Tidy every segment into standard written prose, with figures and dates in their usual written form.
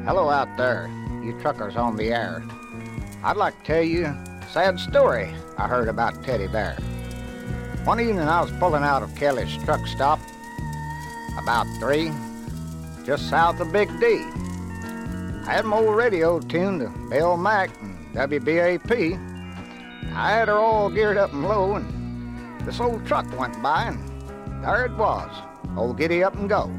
Hello out there, you truckers on the air. I'd like to tell you a sad story I heard about Teddy Bear. One evening I was pulling out of Kelly's truck stop, about 3, just south of Big D. I had my old radio tuned to Bill Mack and WBAP. I had her all geared up and low, and this old truck went by, and there it was, old Giddy Up and Go.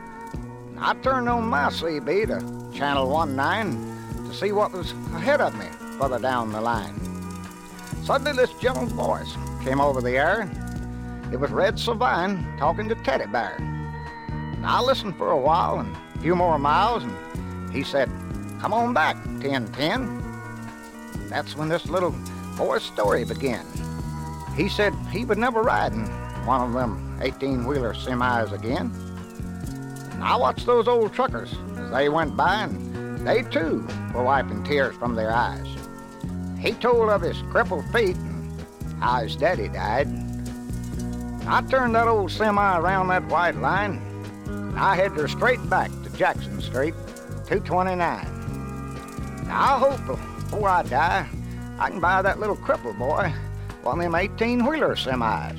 I turned on my CB to channel 19 to see what was ahead of me further down the line. Suddenly this gentle voice came over the air. It was Red Sylvain talking to Teddy Bear. I listened for a while and a few more miles, and he said, "Come on back, 1010. That's when this little boy's story began. He said he would never ride in one of them 18-wheeler semis again. I watched those old truckers as they went by, and they too were wiping tears from their eyes. He told of his crippled feet and how his daddy died. I turned that old semi around that white line, and I headed her straight back to Jackson Street, 229. Now I hope before I die, I can buy that little crippled boy one of them 18-wheeler semis.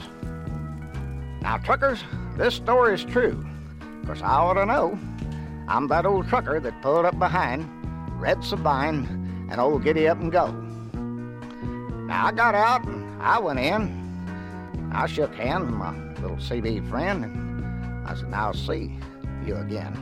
Now truckers, this story is true. 'Cause I ought to know. I'm that old trucker that pulled up behind Red Sabine and old Giddy Up and Go. Now I got out and I went in. I shook hands with my little CB friend, and I said, "Now I'll see you again."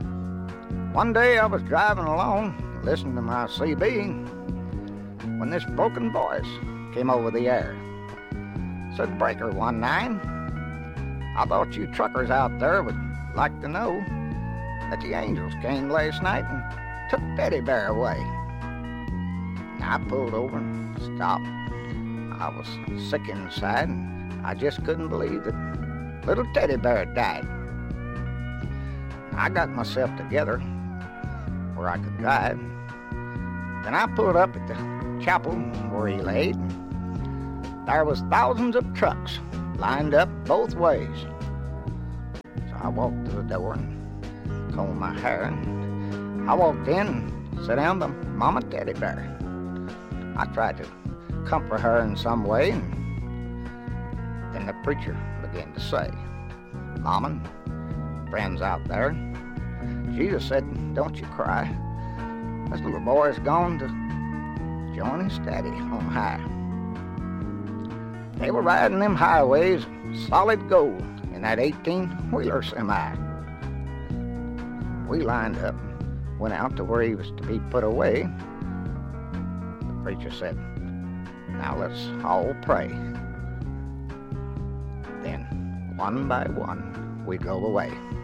One day I was driving along, listening to my CB, when this broken voice came over the air. It said, "Breaker 19, I thought you truckers out there would like to know that the angels came last night and took Teddy Bear away." I pulled over and stopped. I was sick inside, and I just couldn't believe that little Teddy Bear had died. I got myself together where I could drive. Then I pulled up at the chapel where he laid, and there was thousands of trucks lined up both ways. I walked to the door and combed my hair, and I walked in and sat down by Mama Teddy Bear. I tried to comfort her in some way, and then the preacher began to say, "Mama, friends out there, Jesus said, don't you cry. This little boy's gone to join his daddy on high." They were riding them highways, solid gold, in that 18-wheeler semi. We lined up and went out to where he was to be put away. The preacher said, "Now let's all pray." Then, one by one, we drove away.